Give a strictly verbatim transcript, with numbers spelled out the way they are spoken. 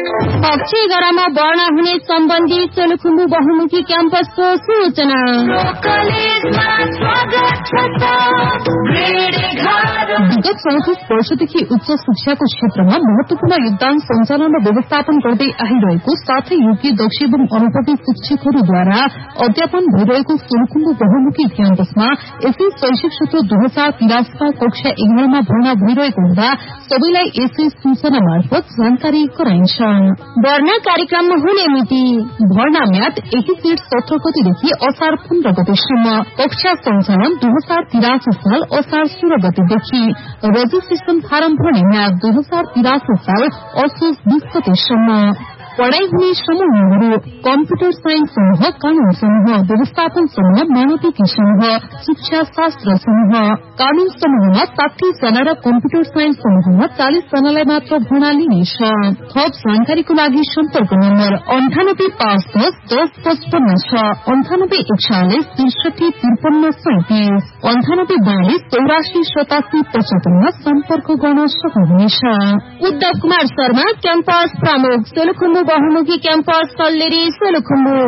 कक्ष एघारमा भर्ना हुने सम्बन्धी सोलुखुम्बु बहुमुखी क्याम्पसको सूचना। विगत चौतिस वर्षदेखि उच्च शिक्षाको क्षेत्रमा महत्वपूर्ण योगदान सञ्चालन र व्यवस्थापन गर्दै आइरहेको साथै योग्य दक्ष एवं अनुभवी शिक्षकहरूद्वारा अध्यापन भइरहेको सोलुखुम्बु बहुमुखी क्याम्पसमा यसै शैक्षिक सत्र दुई हजार तिरासीमा कक्षा एघारमा भर्ना भइरहेको हुँदा सबैलाई यसै सूचना मार्फत जानकारी गराइन्छ। भर्ना कार्यक्रम हुने मिति भर्ना म्याद यही जेठ सत्र गतेदेखि असार पन्ध्र गतेसम्म। कक्षा सञ्चालन दुई हजार तिरासी साल असार सोह्र गतेदेखि। रजिस्ट्रेशन फारम भर्ने म्याद दुई हजार तिरासी साल असोज बीस गतेसम्म। पढ़ाई हुने समूहहरू कम्प्युटर साइन्स समूह, कानून समूह, व्यवस्थापन समूह, मानविकी समूह, शिक्षा शास्त्र समूह। कानून समूहमा साठी जना र कम्प्युटर साइन्स समूहमा चालिस जनालाई मात्र भर्ना लिनेछ। थप जानकारीको लागि सम्पर्क नम्बर अन्ठानब्बे पाँच दस दस पचपन्न छ, अन्ठानब्बे एकचालिस त्रिसठी त्रिपन्न सैतिस, अन्ठानब्बे बयालिस चौरासी सतासी पचहत्तरमा सम्पर्क गर्न सक्नुहुनेछ। उद्धव कुमार शर्मा, क्याम्पस प्रमुख, सोलुखुम्बु बहुमुखी क्याम्पस सल्लेरी, सोलुखुम्बु।